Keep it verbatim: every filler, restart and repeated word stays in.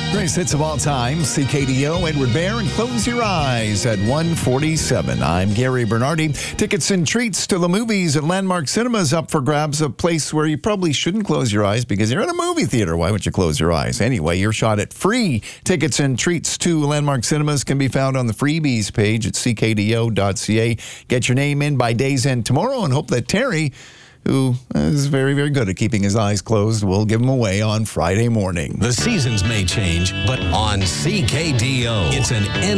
Greatest hits of all time, C K D O, Edward Bear, and Close Your Eyes at one forty-seven. I'm Gary Bernardi. Tickets and treats to the movies at Landmark Cinemas up for grabs, a place where you probably shouldn't close your eyes because you're in a movie theater. Why would you close your eyes? Anyway, your shot at free tickets and treats to Landmark Cinemas can be found on the freebies page at c k d o dot c a. Get your name in by day's end tomorrow and hope that Terry, who is very, very good at keeping his eyes closed, will give them away on Friday morning. The seasons may change, but on C K D O, it's an